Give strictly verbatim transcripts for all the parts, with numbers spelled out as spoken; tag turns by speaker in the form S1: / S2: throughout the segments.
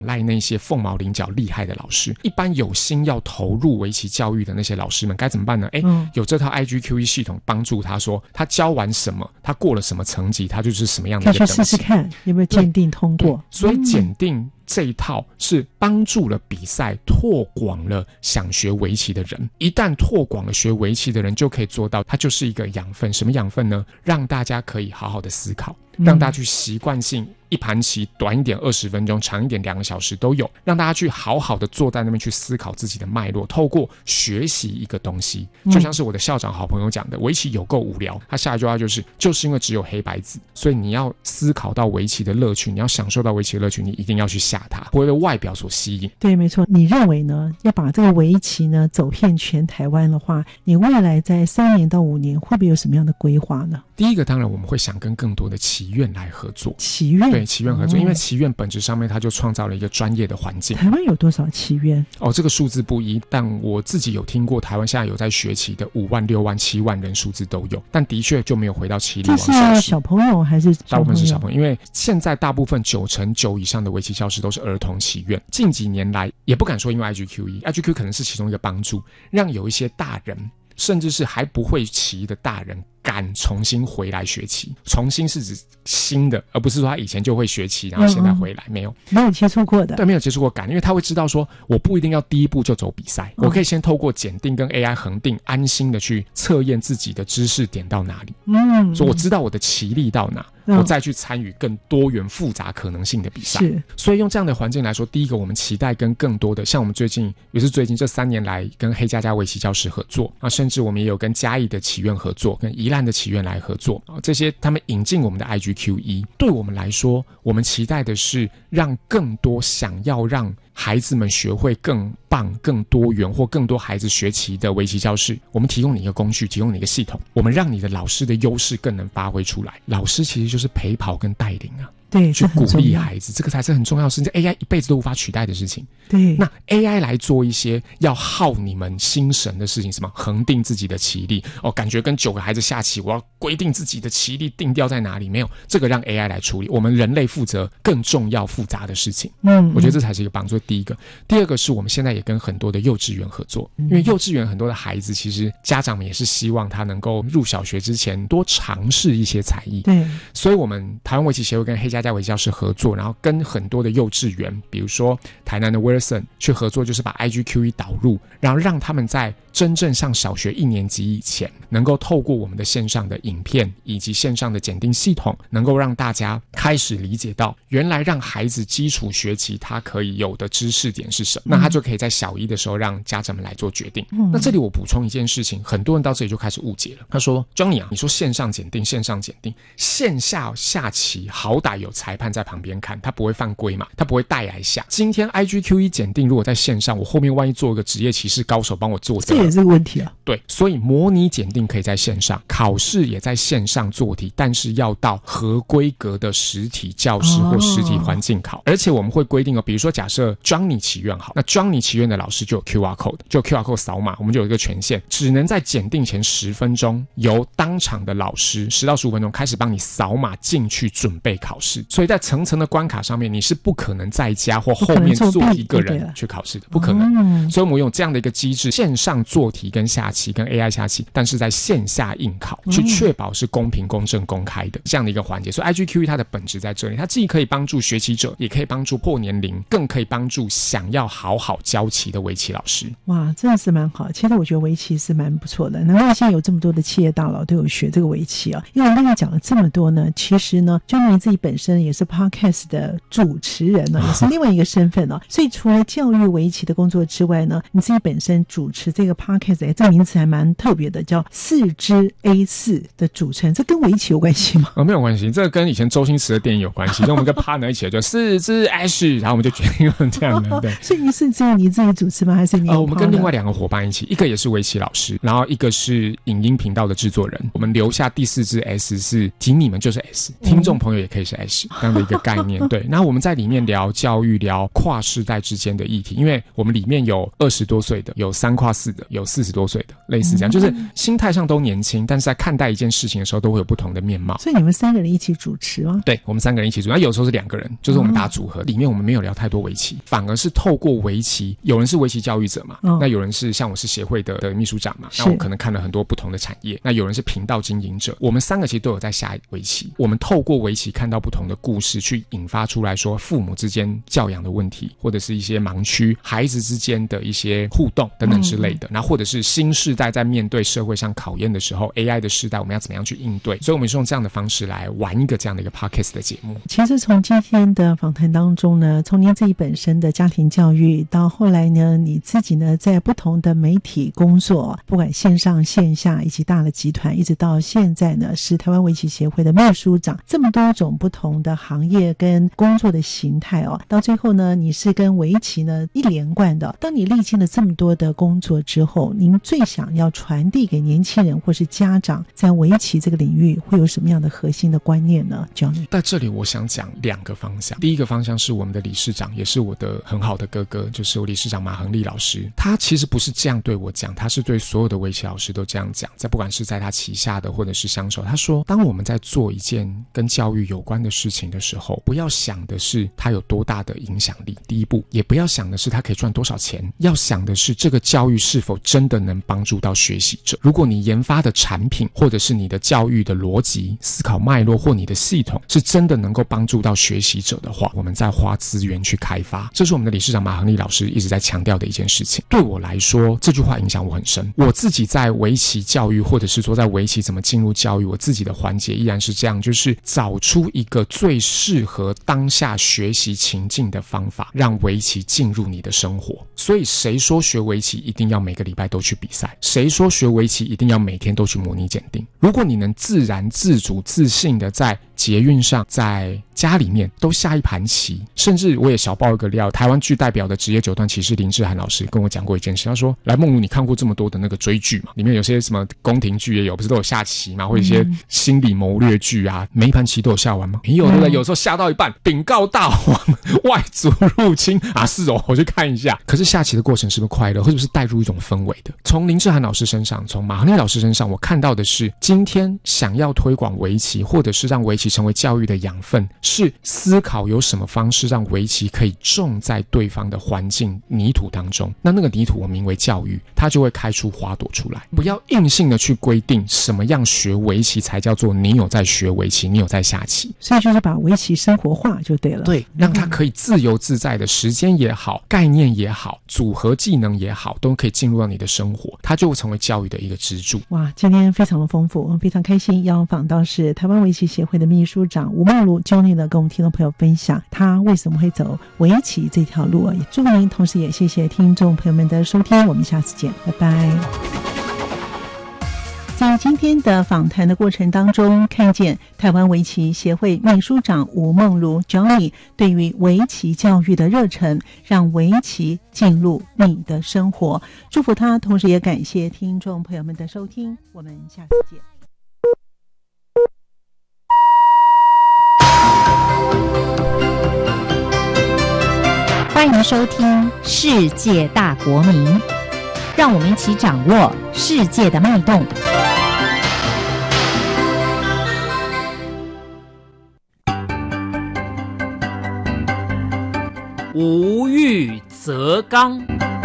S1: 赖那些凤毛麟角厉害的老师。一般有心要投入围棋教育的那些老师们该怎么办呢？诶、嗯、有这套 I G Q E 系统帮助他说他教完什么，他过了什么层级，他就是什么样的一个等级。
S2: 他去试试看有没有鉴定通过。
S1: 所以检定这一套是帮助了比赛拓广了想学围棋的人。一旦拓广了学围棋的人，就可以做到它就是一个养分。什么养分呢？让大家可以好好的思考，让大家去习惯性一盘棋短一点二十分钟，长一点两个小时都有，让大家去好好的坐在那边去思考自己的脉络，透过学习一个东西。就像是我的校长好朋友讲的，围棋有够无聊，他下一句话就是就是因为只有黑白子，所以你要思考到围棋的乐趣，你要享受到围棋的乐趣，你一定要去下它，不会被外表所吸引。
S2: 对，没错。你认为呢，要把这个围棋呢走遍全台湾的话，你未来在三年到五年会不会有什么样的规划呢？
S1: 第一个当然我们会想跟更多的棋院来合作。
S2: 棋院？
S1: 对，棋院合作、哦、因为棋院本质上面它就创造了一个专业的环境。
S2: 台湾有多少棋院？
S1: 哦，这个数字不一，但我自己有听过台湾现在有在学棋的五万六万七万人数字都有，但的确就没有回到棋力王手。
S2: 这是小朋友还是
S1: 大部分是小朋友？因为现在大部分九成九以上的围棋教室都是儿童棋院。近几年来也不敢说因为 I G Q E， I G Q E 可能是其中一个帮助，让有一些大人甚至是还不会棋的大人敢重新回来学棋。重新是指新的，而不是说他以前就会学棋然后现在回来、嗯、没有
S2: 没有接触过的。
S1: 对，没有接触过感，因为他会知道说我不一定要第一步就走比赛、嗯、我可以先透过检定跟 A I 恒定安心的去测验自己的知识点到哪里，嗯，所以我知道我的棋力到哪、嗯、我再去参与更多元复杂可能性的比赛。是，所以用这样的环境来说，第一个我们期待跟更多的，像我们最近也是最近这三年来跟黑嘉嘉围棋教室合作啊，甚至我们也有跟嘉义的棋院合作，跟宜兰的棋院来合作啊，这些他们引进我们的 I G Q E， 对我们来说，我们期待的是让更多想要让孩子们学会更棒、更多元或更多孩子学棋的围棋教室，我们提供你一个工具，提供你一个系统，我们让你的老师的优势更能发挥出来。老师其实就是陪跑跟带领啊，
S2: 对，
S1: 去鼓励孩子，这个才是很重要的事情， A I 一辈子都无法取代的事情。
S2: 对，
S1: 那 A I 来做一些要耗你们心神的事情，什么恒定自己的棋力哦，感觉跟九个孩子下棋，我要规定自己的棋力定调在哪里，没有，这个让 A I 来处理，我们人类负责更重要复杂的事情。嗯，我觉得这才是一个帮助。第一个，第二个是我们现在也跟很多的幼稚园合作，因为幼稚园很多的孩子其实家长们也是希望他能够入小学之前多尝试一些才艺。
S2: 对，
S1: 所以我们台湾围棋协会跟黑嘉嘉围棋教室合作，然后跟很多的幼稚园，比如说台南的 Wilson 去合作，就是把 I G Q E 导入，然后让他们在真正上小学一年级以前，能够透过我们的线上的影片以及线上的检定系统，能够让大家开始理解到，原来让孩子基础学习他可以有的知识点是什么、嗯、那他就可以在小一的时候让家长们来做决定、嗯、那这里我补充一件事情，很多人到这里就开始误解了，他说 Johnny 啊，你说线上检定线上检定，线下下棋好歹有裁判在旁边看，他不会犯规嘛，他不会带来下。今天 I G Q E 检定如果在线上，我后面万一做一个职业棋士高手帮我做，
S2: 这也是个问题啊。
S1: 对，所以模拟检定可以在线上，考试也在线上做题，但是要到合规格的实体教室或实体环境考、哦、而且我们会规定哦，比如说假设 Johnny 棋院好，那 Johnny 棋院的老师就有 Q R code， 就有 Q R code 扫码，我们就有一个权限，只能在检定前十分钟由当场的老师十到十五分钟开始帮你扫码进去准备考试，所以在层层的关卡上面，你是不可能在家或后面做一个人去考试的，不可能、嗯、所以我们用这样的一个机制，线上做题跟下棋跟 A I 下棋，但是在线下应考，去确保是公平公正公开的这样的一个环节。所以 I G Q E 它的本质在这里，它既可以帮助学习者，也可以帮助破年龄，更可以帮助想要好好教棋的围棋老师。
S2: 哇，真的是蛮好。其实我觉得围棋是蛮不错的，难怪现在有这么多的企业大佬都有学这个围棋啊。因为我刚才讲了这么多呢，其实呢 Johnny 自己本身也是 Podcast 的主持人呢，也是另外一个身份呢、哦。所以除了教育围棋的工作之外呢，你自己本身主持这个 Podcast， 哎，这个名词还蛮特别的，叫四支 A 四 的组成，这跟围棋有关系吗？
S1: 哦，没有关系，这个跟以前周星驰的电影有关系，跟我们跟 partner 一起就四支 Ash， 然后我们就决定用这样的。对，
S2: 所以你是只有你自己主持吗？还是你有？
S1: 呃，我们跟另外两个伙伴一起，一个也是围棋老师，然后一个是影音频道的制作人。我们留下第四支 S 是请你们就是 S， 听众朋友也可以是 S。 始这样的一个概念。对，那我们在里面聊教育，聊跨世代之间的议题，因为我们里面有二十多岁的，有三跨四的，有四十多岁的，类似这样，嗯、就是心态上都年轻，但是在看待一件事情的时候都会有不同的面貌。
S2: 所以你们三个人一起主持吗？
S1: 对，我们三个人一起主持，那有时候是两个人，就是我们打组合。嗯、里面我们没有聊太多围棋，反而是透过围棋，有人是围棋教育者嘛，嗯、那有人是像我是协会的的秘书长嘛，那我可能看了很多不同的产业，那有人是频道经营者，我们三个其实都有在下围棋，我们透过围棋看到不同的故事，去引发出来说父母之间教养的问题，或者是一些盲区，孩子之间的一些互动等等之类的，那、嗯、或者是新世代在面对社会上考验的时候 A I 的世代我们要怎么样去应对，所以我们是用这样的方式来玩一个这样的一个 podcast 的节目。
S2: 其实从今天的访谈当中呢，从您自己本身的家庭教育到后来呢，你自己呢在不同的媒体工作，不管线上线下以及大的集团，一直到现在呢是台湾围棋协会的秘书长，这么多种不同的行业跟工作的形态哦，到最后呢你是跟围棋呢一连贯的。当你历经了这么多的工作之后，您最想要传递给年轻人或是家长在围棋这个领域会有什么样的核心的观念呢？ Johnny
S1: 在这里我想讲两个方向。第一个方向是我们的理事长，也是我的很好的哥哥，就是我理事长马恒利老师，他其实不是这样对我讲，他是对所有的围棋老师都这样讲，在不管是在他旗下的或者是相熟，他说当我们在做一件跟教育有关的事情的时候，不要想的是他有多大的影响力，第一步也不要想的是他可以赚多少钱，要想的是这个教育是否真的能帮助到学习者。如果你研发的产品或者是你的教育的逻辑思考脉络或你的系统是真的能够帮助到学习者的话，我们再花资源去开发，这是我们的理事长马恒利老师一直在强调的一件事情。对我来说这句话影响我很深，我自己在围棋教育或者是说在围棋怎么进入教育，我自己的环节依然是这样，就是找出一个最适合当下学习情境的方法，让围棋进入你的生活。所以谁说学围棋一定要每个礼拜都去比赛，谁说学围棋一定要每天都去模拟检定？如果你能自然自主自信的在捷运上在家里面都下一盘棋，甚至我也小爆一个料，台湾剧代表的职业九段棋士林志涵老师跟我讲过一件事，他说来梦如你看过这么多的那个追剧嘛，里面有些什么宫廷剧也有，不是都有下棋嘛，或者一些心理谋略剧啊，每一盘棋都有下完吗？没有，对不对？有时候下到一半禀告大王外族入侵啊，是哦，我去看一下。可是下棋的过程是不是快乐，或者是带入一种氛围的？从林志涵老师身上，从马恒利老师身上，我看到的是今天想要推广围棋，或者是让围棋成为教育的养分，是思考有什么方式让围棋可以种在对方的环境泥土当中，那那个泥土我名为教育，它就会开出花朵出来。不要硬性的去规定什么样学围棋才叫做你有在学围棋，你有在下棋，
S2: 所以就是把围棋生活化就对了。
S1: 对，让它可以自由自在的时间也好，概念也好，组合技能也好，都可以进入到你的生活，它就会成为教育的一个支柱。
S2: 哇，今天非常的丰富，我们非常开心要访到是台湾围棋协会的秘书长吴梦如 Johnny 呢，跟我们听众朋友分享他为什么会走围棋这条路。也祝福您，同时也谢谢听众朋友们的收听，我们下次见，拜拜。在今天的访谈的过程当中，看见台湾围棋协会秘书长吴梦如 Johnny 对于围棋教育的热忱，让围棋进入你的生活。祝福他，同时也感谢听众朋友们的收听，我们下次见。
S3: 欢迎收听世界大国民，让我们一起掌握世界的脉动。
S4: 无欲则刚。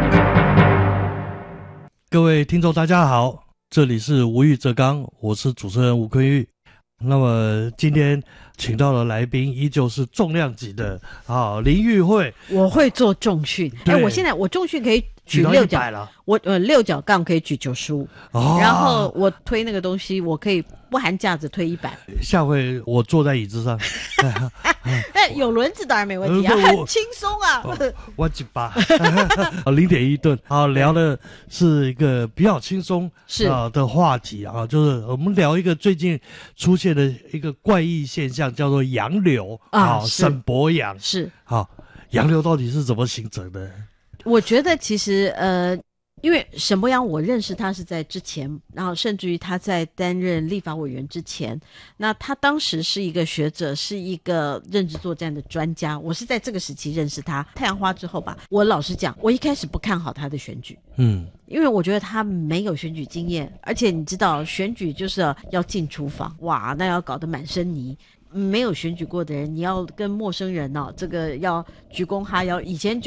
S5: 各位听众大家好，这里是无欲则刚，我是主持人吴坤玉。那么今天请到的来宾依旧是重量级的啊，林玉慧。
S6: 我会做重训，哎，我现在我重训可以举六角，我呃六角杠可以举九十五，然后我推那个东西，我可以不含架子推一百。
S5: 下回我坐在椅子上，
S6: 哎，有轮子当然没问题啊，很轻松啊。
S5: 我几把，零点一吨。好，聊的是一个比较轻松是啊的话题啊，就是我们聊一个最近出现的一个怪异现象，叫做洋流啊，沈伯洋
S6: 是。
S5: 好，洋流到底是怎么形成的？
S6: 我觉得其实呃， 因为沈伯洋我认识他是在之前，然后甚至于他在担任立法委员之前，那他当时是一个学者，是一个认知作战的专家，我是在这个时期认识他。太阳花之后吧，我老实讲，我一开始不看好他的选举，嗯，因为我觉得他没有选举经验，而且你知道选举就是要进厨房，哇，那要搞得满身泥。没有选举过的人，你要跟陌生人哦，这个要鞠躬哈腰，以前就